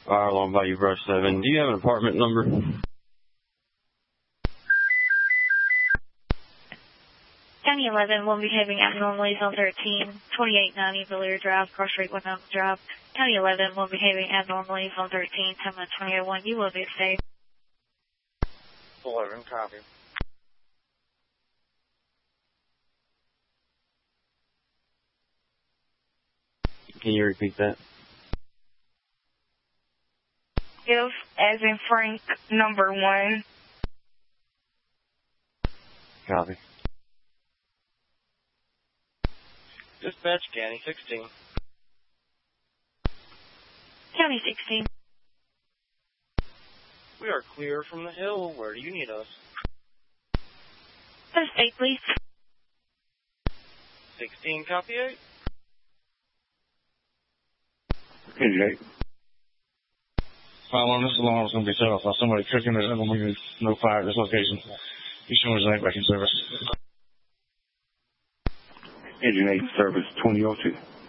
Fire alarm by you, Brush 7. Do you have an apartment number? County 11 will be behaving abnormally, zone 13, 2890 Villiers Drive, Cross Street, Winona Drive. County 11 will be behaving abnormally, zone 13, 10-2001. You will be safe. 11, copy. Can you repeat that? If, as in Frank, number 1. Copy. Dispatch, County 16. County 16. We are clear from the hill. Where do you need us? Post 8, please. 16, copy 8. Engine 8. Following this alarm is going to be set off by somebody cooking. There's going to be no fire at this location. Be sure there's an back in service. Engine 8, service 2002.